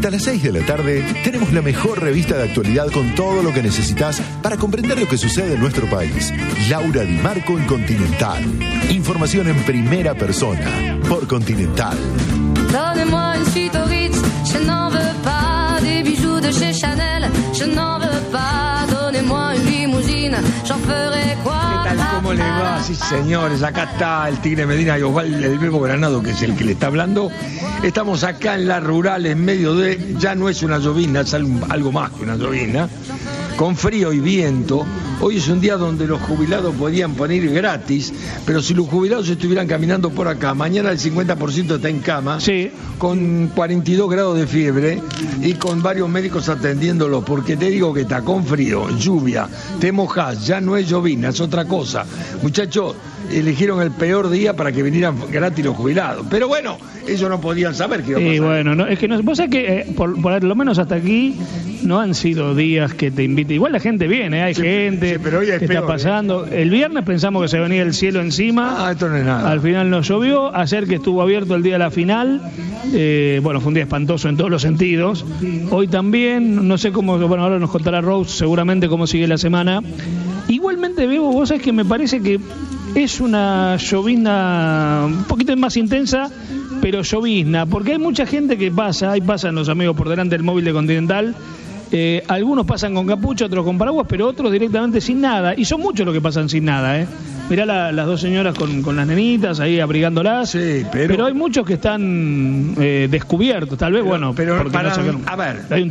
Hasta las 6 de la tarde tenemos la mejor revista de actualidad con todo lo que necesitas para comprender lo que sucede en nuestro país. Laura Di Marco en Continental. Información en primera persona por Continental. Donnez-moi une suite au Ritz, je n'en veux pas. Des bijoux de chez Chanel, je n'en veux pas. Donnez-moi une limousine, j'en ferai quoi? ¿Qué tal? ¿Cómo le va? Sí, señores, acá está el Tigre Medina y Osvaldo el Bebo Granado, que es el que le está hablando. Estamos acá en la rural, en medio de, ya no es una llovizna, es algo más que una llovizna, con frío y viento. Hoy es un día donde los jubilados podían poner gratis, pero si los jubilados estuvieran caminando por acá, mañana el 50% está en cama, sí, con 42 grados de fiebre y con varios médicos atendiéndolos, porque te digo que está con frío, lluvia, te mojás, ya no es llovizna, es otra cosa. Muchachos, eligieron el peor día para que vinieran gratis los jubilados, pero bueno, ellos no podían saber qué iba a pasar. Y bueno, no, es que no, vos sabés que por lo menos hasta aquí no han sido días que te invite. Igual la gente viene, hay gente pero hoy es que peor, está pasando. El viernes pensamos que se venía el cielo encima. Esto no es nada. Al final no llovió. Ayer que estuvo abierto el día de la final, bueno, fue un día espantoso en todos los sentidos. Hoy también, no sé cómo, bueno, ahora nos contará Rose seguramente cómo sigue la semana. Igualmente, Bebo, vos sabés que me parece que es una llovizna un poquito más intensa, pero llovizna, porque hay mucha gente que pasa, ahí pasan los amigos por delante del móvil de Continental. Algunos pasan con capucha, otros con paraguas, pero otros directamente sin nada. Y son muchos los que pasan sin nada, Mirá las dos señoras con las nenitas ahí abrigándolas. Sí, pero hay muchos que están descubiertos, tal vez, pero, bueno. pero porque para, no sacaron. a ver, hay un